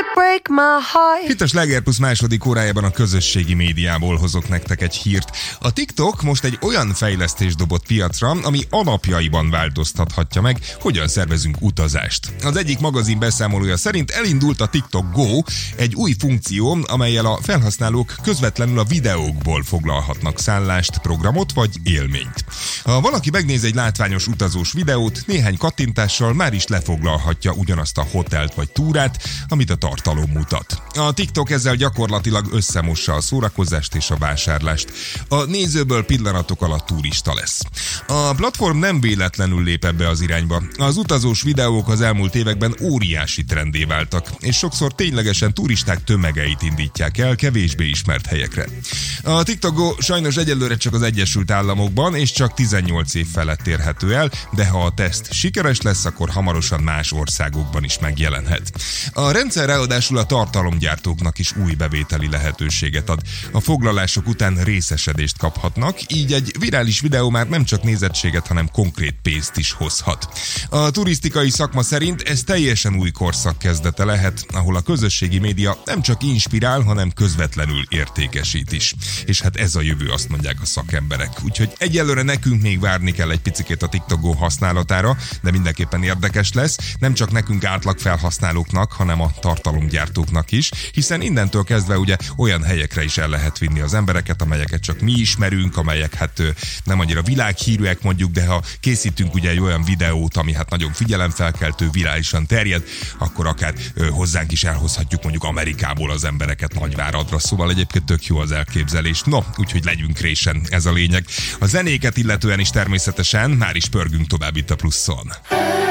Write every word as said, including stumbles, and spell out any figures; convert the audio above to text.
break my heart. Itt a Sláger Plusz második órájában a közösségi médiából hozok nektek egy hírt. A TikTok most egy olyan fejlesztést dobott piacra, ami alapjaiban változtathatja meg, hogyan szervezünk utazást. Az egyik magazin beszámolója szerint elindult a TikTok Go, egy új funkció, amellyel a felhasználók közvetlenül a videókból foglalhatnak szállást, programot vagy élményt. Ha valaki megnéz egy látványos utazós videót, néhány kattintással már is lefoglalhatja ugyanazt a hotelt vagy túrát, amit a tartalom mutat. A TikTok ezzel gyakorlatilag összemossa a szórakozást és a vásárlást. A nézőből pillanatok alatt turista lesz. A platform nem véletlenül lép ebbe az irányba. Az utazós videók az elmúlt években óriási trendé váltak, és sokszor ténylegesen turisták tömegeit indítják el kevésbé ismert helyekre. A TikTok Go sajnos egyelőre csak az Egyesült Államokban és csak tizennyolc év felett érhető el, de ha a teszt sikeres lesz, akkor hamarosan más országokban is megjelenhet. A rendszer ráadásul a tartalomgyártóknak is új bevételi lehetőséget ad. A foglalások után részesedést kaphatnak, így egy virális videó már nem csak nézettséget, hanem konkrét pénzt is hozhat. A turisztikai szakma szerint ez teljesen új korszak kezdete lehet, ahol a közösségi média nem csak inspirál, hanem közvetlenül értékesít is. És hát ez a jövő, azt mondják a szakemberek. Úgyhogy egyelőre nekünk még várni kell egy picikét a TikTok Go használatára, de mindenképpen érdekes lesz, nem csak nekünk átlag felhasználóknak, hanem a tartalomgyártóknak is, hiszen innentől kezdve ugye olyan helyekre is el lehet vinni az embereket, amelyeket csak mi ismerünk, amelyek hát nem annyira világhírűek mondjuk, de ha készítünk ugye egy olyan videót, ami hát nagyon figyelemfelkeltő, virálisan terjed, akkor akár ö, hozzánk is elhozhatjuk mondjuk Amerikából az embereket Nagyváradra, szóval egyébként tök jó az elképzelés. No, úgyhogy legyünk résen, ez a lényeg. A zenéket illetően is természetesen már is pörgünk tovább itt a Pluszon.